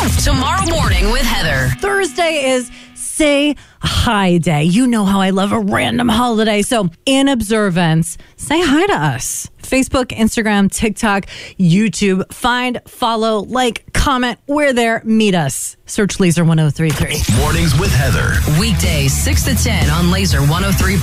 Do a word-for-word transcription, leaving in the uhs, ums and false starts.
Tomorrow morning with Heather. Thursday is Say Hi Day. You know how I love a random holiday. So, in observance, say hi to us. Facebook, Instagram, TikTok, YouTube. Find, follow, like, comment. We're there. Meet us. Search Laser one oh three three. Mornings with Heather. Weekdays six to ten on Laser one oh three.